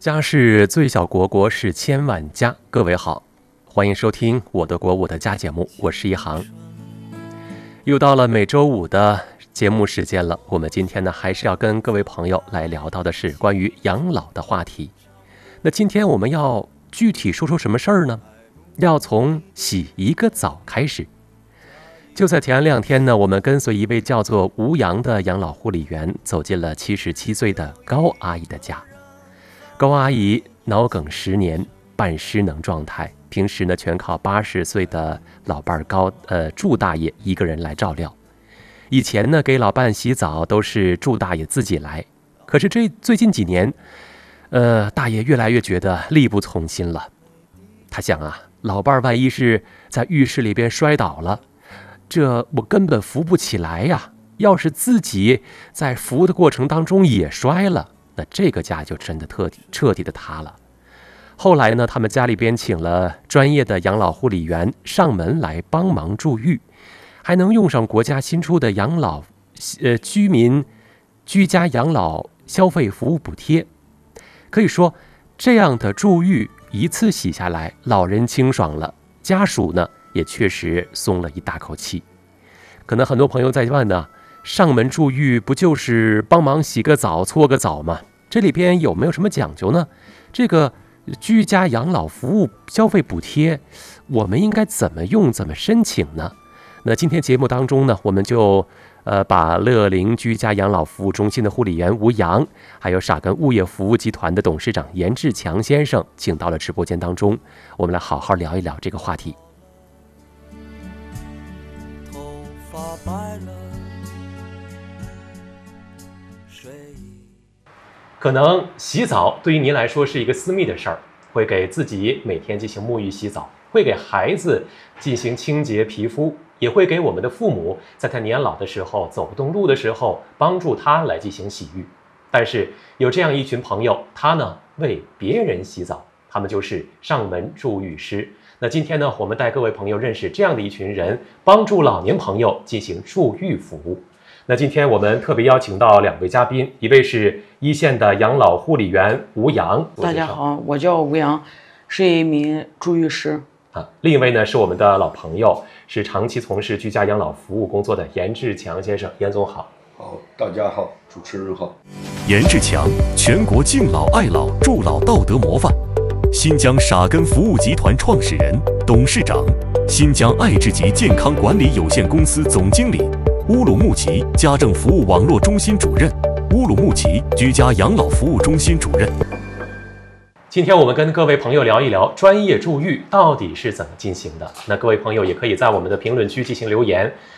家事最小国，国事千万家。各位好，欢迎收听我的国我的家节目，我是一航。又到了每周五的节目时间了，我们今天呢还是要跟各位朋友来聊到的是关于养老的话题。那今天我们要具体说什么事儿呢？要从洗一个澡开始。就在前2天呢，我们跟随一位叫做吴阳的养老护理员走进了77岁的高阿姨的家。高阿姨脑梗10年，半失能状态，平时呢全靠80岁的老伴祝大爷一个人来照料。以前呢给老伴洗澡都是祝大爷自己来，可是最近几年，大爷越来越觉得力不从心了。他想啊，老伴万一是在浴室里边摔倒了，这我根本扶不起来呀。要是自己在扶的过程当中也摔了，那这个家就真的彻底的塌了。后来呢，他们家里边请了专业的养老护理员上门来帮忙助浴，还能用上国家新出的养老居民居家养老消费服务补贴。可以说，这样的助浴一次洗下来，老人清爽了，家属呢也确实松了一大口气。可能很多朋友在问呢，上门助浴不就是帮忙洗个澡搓个澡吗？这里边有没有什么讲究呢？这个居家养老服务消费补贴我们应该怎么用怎么申请呢？那今天节目当中呢，我们就把乐龄居家养老服务中心的护理员吴阳，还有傻根物业服务集团的董事长严志强先生请到了直播间当中，我们来好好聊一聊这个话题。 头发白了， 可能洗澡对于您来说是一个私密的事儿，会给自己每天进行沐浴洗澡，会给孩子进行清洁皮肤，也会给我们的父母在他年老的时候走不动路的时候帮助他来进行洗浴。但是有这样一群朋友，他呢为别人洗澡，他们就是上门助浴师。那今天呢，我们带各位朋友认识这样的一群人，帮助老年朋友进行助浴服务。那今天我们特别邀请到2位嘉宾，一位是一线的养老护理员吴阳。 大家好，我叫吴阳，是一名助浴师。 另一位呢是我们的老朋友，是长期从事居家养老服务工作的严志强先生。严总好。 好，大家好，主持人好。 严志强，全国敬老爱老助老道德模范，新疆傻根服务集团创始人、董事长，新疆爱智集健康管理有限公司总经理，乌鲁木齐家政服务网络中心主任，乌鲁木齐居家养老服务中心主任。 今天我们跟各位朋友聊一聊专业助浴到底是怎么进行的。那各位朋友也可以在我们的评论区进行留言，